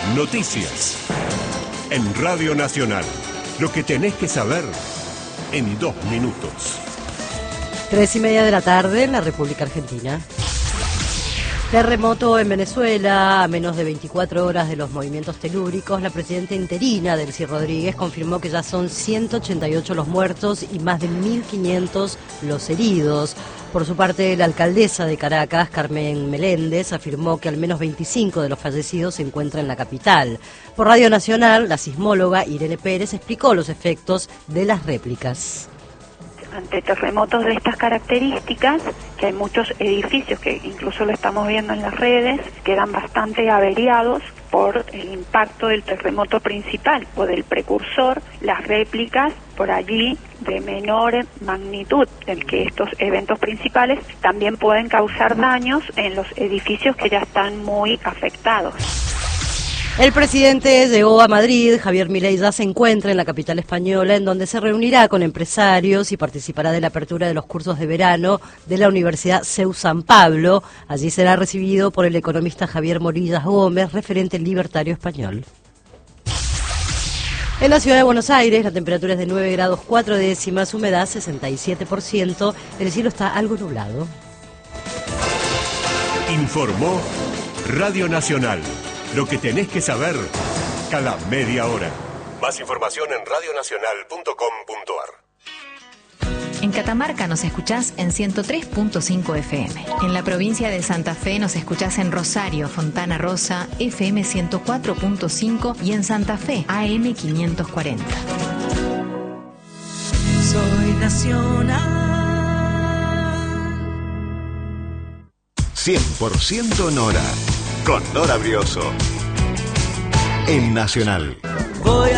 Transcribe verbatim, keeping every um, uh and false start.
Noticias. En Radio Nacional. Lo que tenés que saber en dos minutos. Tres y media de la tarde en la República Argentina. Terremoto en Venezuela. A menos de veinticuatro horas de los movimientos telúricos, la presidenta interina, Delcy Rodríguez, confirmó que ya son ciento ochenta y ocho los muertos y más de mil quinientos los heridos. Por su parte, la alcaldesa de Caracas, Carmen Meléndez, afirmó que al menos veinticinco de los fallecidos se encuentran en la capital. Por Radio Nacional, la sismóloga Irene Pérez explicó los efectos de las réplicas. Ante terremotos de estas características, que hay muchos edificios que incluso lo estamos viendo en las redes, quedan bastante averiados por el impacto del terremoto principal o del precursor. Las réplicas por allí de menor magnitud del que estos eventos principales también pueden causar daños en los edificios que ya están muy afectados. El presidente llegó a Madrid. Javier Milei ya se encuentra en la capital española, en donde se reunirá con empresarios y participará de la apertura de los cursos de verano de la Universidad CEU San Pablo. Allí será recibido por el economista Javier Morillas Gómez, referente libertario español. En la ciudad de Buenos Aires, la temperatura es de nueve grados cuatro décimas, humedad sesenta y siete por ciento, el cielo está algo nublado. Informó Radio Nacional. Lo que tenés que saber cada media hora. Más información en radio nacional punto com punto a r. En Catamarca nos escuchás en ciento tres punto cinco F M. En la provincia de Santa Fe nos escuchás en Rosario, Fontana Rosa, F M ciento cuatro punto cinco y en Santa Fe, A M quinientos cuarenta. Soy nacional. cien por ciento Nora. Con Nora Brioso. En Nacional. Voy